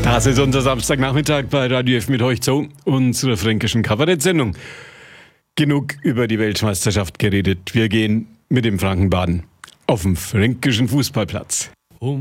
Das ist unser Samstagnachmittag bei Radio F mit euch zu unserer fränkischen Kabarettsendung. Genug über die Weltmeisterschaft geredet. Wir gehen mit dem Frankenbaden auf dem fränkischen Fußballplatz.